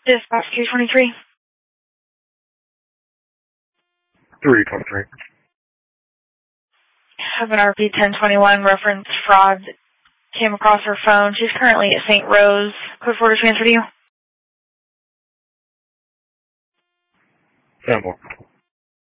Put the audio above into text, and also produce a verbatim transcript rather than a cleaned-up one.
Dispatch two twenty-three. three twenty-three. Have an R P ten twenty-one reference fraud came across her phone. She's currently at Saint Rose. Code four to transfer to you. Sample.